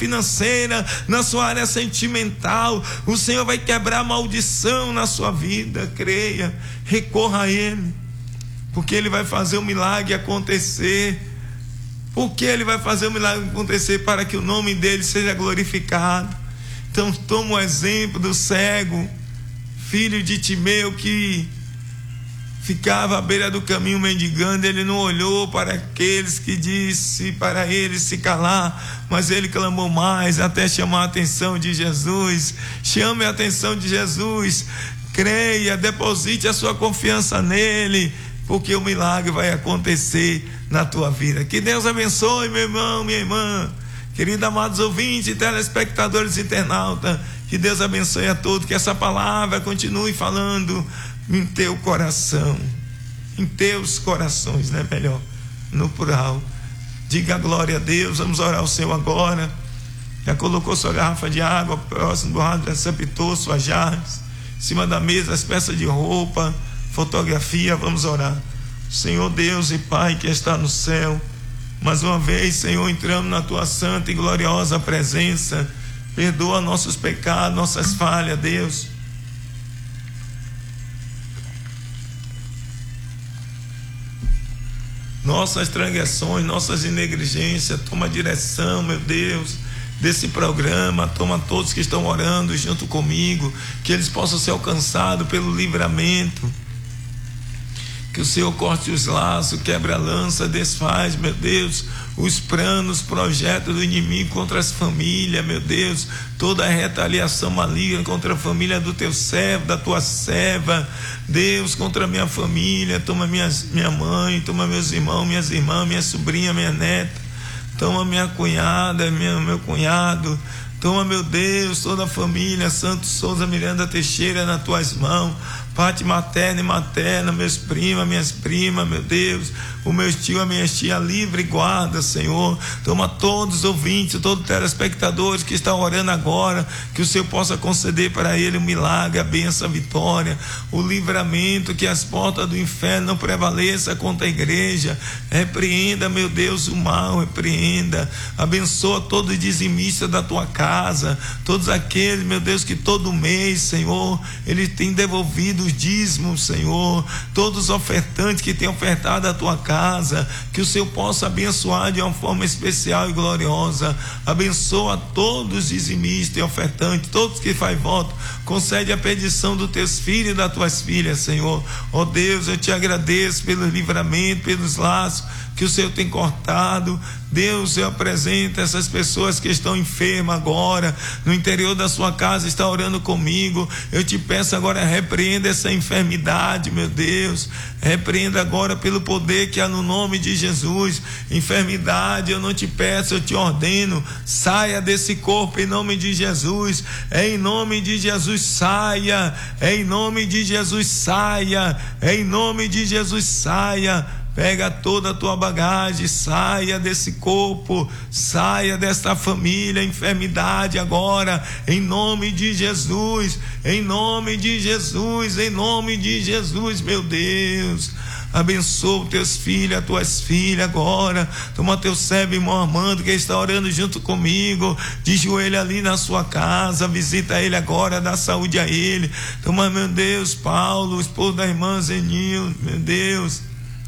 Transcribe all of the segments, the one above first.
financeira, na sua área sentimental. O Senhor vai quebrar a maldição na sua vida. Creia, recorra a Ele, porque Ele vai fazer o milagre acontecer. Porque Ele vai fazer o milagre acontecer para que o nome dEle seja glorificado. Então toma o exemplo do cego, filho de Timeu, que ficava à beira do caminho mendigando. Ele não olhou para aqueles que disse para ele se calar, mas ele clamou mais até chamar a atenção de Jesus. Chame a atenção de Jesus, creia, deposite a sua confiança nele, porque o milagre vai acontecer na tua vida. Que Deus abençoe, meu irmão, minha irmã, queridos amados ouvintes, telespectadores, internautas. Que Deus abençoe a todos, que essa palavra continue falando em teu coração, em teus corações, né? Melhor, no plural. Diga glória a Deus. Vamos orar ao Senhor agora. Já colocou sua garrafa de água próximo do rádio, receptor, suas jarras, em cima da mesa, as peças de roupa, fotografia. Vamos orar. Senhor Deus e Pai que está no céu, mais uma vez, Senhor, entramos na tua santa e gloriosa presença. Perdoa nossos pecados, nossas falhas, Deus. Nossas transgressões, nossas negligências. Toma a direção, meu Deus, desse programa. Toma todos que estão orando junto comigo, que eles possam ser alcançados pelo livramento. Que o Senhor corte os laços, quebra a lança, desfaz, meu Deus, os planos, projetos do inimigo contra as famílias, meu Deus, toda a retaliação maligna contra a família do teu servo, da tua serva, Deus, contra a minha família. Toma minha mãe, toma meus irmãos, minhas irmãs, minha sobrinha, minha neta, toma minha cunhada, meu cunhado. Toma, meu Deus, toda a família Santos Souza Miranda Teixeira nas tuas mãos, parte materna e materna, meus primos, minhas primas, meu Deus, o meu tio, a minha tia, livre e guarda, Senhor. Toma todos os ouvintes, todos os telespectadores que estão orando agora, que o Senhor possa conceder para ele o milagre, a bênção, a vitória, o livramento, que as portas do inferno não prevaleçam contra a igreja. Repreenda, meu Deus, o mal, repreenda, abençoa todo dizimista da tua casa, todos aqueles, meu Deus, que todo mês, Senhor, eles têm devolvido os dízimos, Senhor, todos os ofertantes que têm ofertado a tua casa, que o Senhor possa abençoar de uma forma especial e gloriosa. Abençoa todos os dizimistas e ofertantes, todos que fazem voto, concede a petição dos teus filhos e das tuas filhas, Senhor. Ó Deus, eu te agradeço pelo livramento, pelos laços que o Senhor tem cortado. Deus, eu apresento essas pessoas que estão enfermas agora, no interior da sua casa, está orando comigo. Eu te peço agora, repreenda essa enfermidade, meu Deus. Repreenda agora pelo poder que há no nome de Jesus. Enfermidade, eu não te peço, eu te ordeno, saia desse corpo em nome de Jesus. É em nome de Jesus, saia. É em nome de Jesus, saia. É em nome de Jesus, saia. Pega toda a tua bagagem, saia desse corpo, saia desta família, enfermidade agora, em nome de Jesus, em nome de Jesus, em nome de Jesus, meu Deus. Abençoa os teus filhos, as tuas filhas agora. Toma teu servo, irmão Armando, que está orando junto comigo, de joelho ali na sua casa, visita ele agora, dá saúde a ele. Toma, meu Deus, Paulo, esposo da irmã Zenil, meu Deus,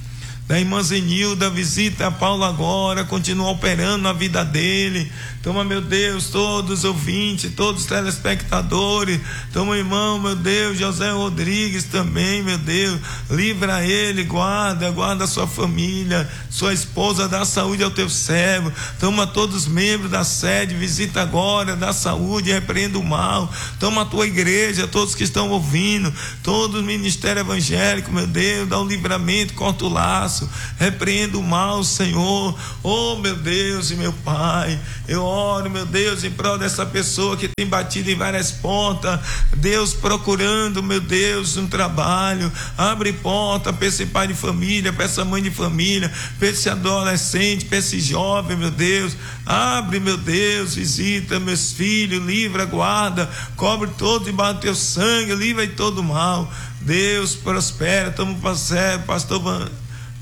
da irmã Zenilda, visita a Paulo agora, continua operando na vida dele. Toma, meu Deus, todos os ouvintes, todos os telespectadores. Toma, irmão, meu Deus, José Rodrigues também, meu Deus, livra ele, guarda a sua família, sua esposa, dá saúde ao teu servo. Toma todos os membros da sede, visita agora, dá saúde, repreenda o mal. Toma a tua igreja, todos que estão ouvindo, todo o ministério evangélico, meu Deus, dá um livramento, corta o laço, repreenda o mal, Senhor. Oh, meu Deus e meu Pai, eu oro, meu Deus, em prol dessa pessoa que tem batido em várias portas, Deus, procurando, meu Deus, um trabalho. Abre porta para esse pai de família, para essa mãe de família, para esse adolescente, para esse jovem, meu Deus. Abre, meu Deus, visita meus filhos, livra, guarda, cobre todo debaixo do teu sangue, livra de todo mal. Deus, prospera. Estamos pastor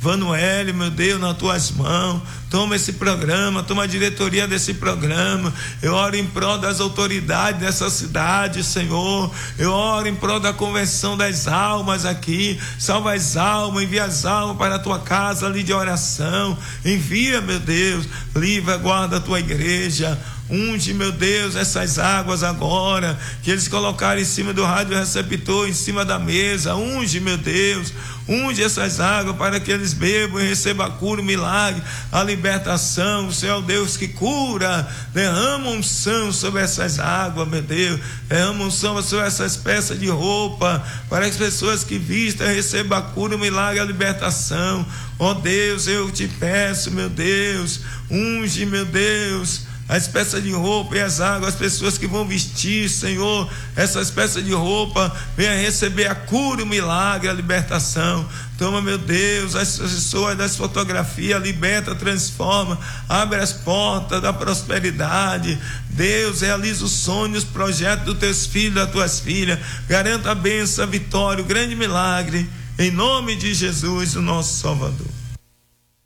Vanuele, meu Deus, nas tuas mãos. Toma esse programa, toma a diretoria desse programa. Eu oro em prol das autoridades dessa cidade, Senhor. Eu oro em prol da conversão das almas aqui. Salva as almas, envia as almas para a tua casa ali de oração. Envia, meu Deus, livra, guarda a tua igreja. Unge, meu Deus, essas águas agora, que eles colocaram em cima do rádio receptor, em cima da mesa. Unge, meu Deus, unge essas águas para que eles bebam e recebam a cura, o milagre, a libertação. O Senhor é o Deus que cura. Derrama unção sobre essas águas, meu Deus. Derrama unção sobre essas peças de roupa, para as pessoas que vistam recebam a cura, o milagre, a libertação. Ó Deus, eu te peço, meu Deus, unge, meu Deus, as peças de roupa e as águas, as pessoas que vão vestir, Senhor, essas peças de roupa, venha receber a cura, o milagre, a libertação. Toma, meu Deus, as pessoas das fotografias, liberta, transforma, abre as portas da prosperidade. Deus, realiza os sonhos, os projetos dos teus filhos, das tuas filhas, garanta a bênção, a vitória, o grande milagre, em nome de Jesus, o nosso Salvador.